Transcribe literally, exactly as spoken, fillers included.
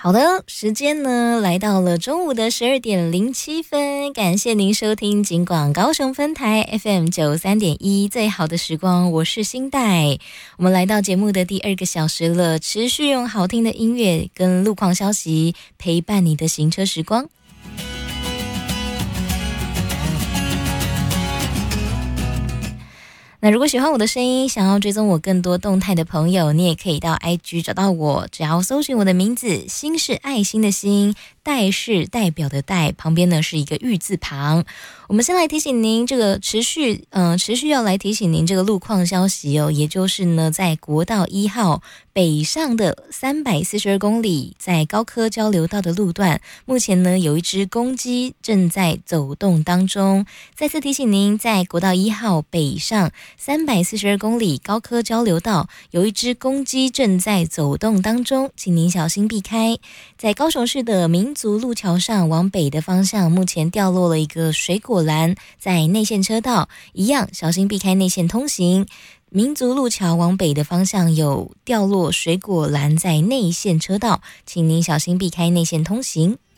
好的，时间呢来到了中午的十二点零七分，感谢您收听警广高雄分台 F M 九三点一最好的时光，我是新代。我们来到节目的第二个小时了，持续用好听的音乐跟路况消息陪伴你的行车时光。那如果喜欢我的声音，想要追踪我更多动态的朋友，你也可以到 I G 找到我，只要搜寻我的名字，心是爱心的心，代是代表的代，旁边呢是一个玉字旁。我们先来提醒您这个持续嗯、呃，持续要来提醒您这个路况消息哦，也就是呢在国道一号北上的三百四十二公里，在高科交流道的路段，目前呢有一只公鸡正在走动当中。再次提醒您，在国道一号北上三百四十二公里高科交流道，有一只公鸡正在走动当中，请您小心避开。在高雄市的民族路桥上往北的方向，目前掉落了一个水果篮，在内线车道一样小心避开内线通行。民族路桥往北的方向有掉落水果篮在内线车道，请您小心避开内线通行。